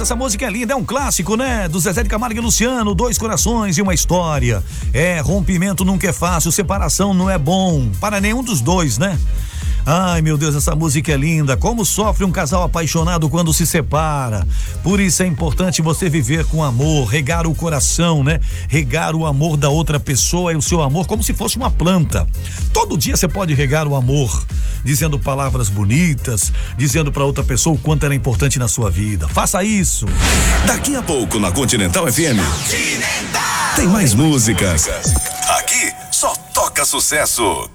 essa música é linda, é um clássico, né? Do Zezé de Camargo e Luciano, Dois Corações e uma História. Rompimento nunca é fácil, separação não é bom para nenhum dos dois, né? Ai, meu Deus, essa música é linda. Como sofre um casal apaixonado quando se separa. Por isso é importante você viver com amor, regar o coração, né? Regar o amor da outra pessoa e o seu amor como se fosse uma planta. Todo dia você pode regar o amor, dizendo palavras bonitas, dizendo pra outra pessoa o quanto ela é importante na sua vida. Faça isso. Daqui a pouco na Continental FM. Tem mais músicas. Aqui só toca sucesso.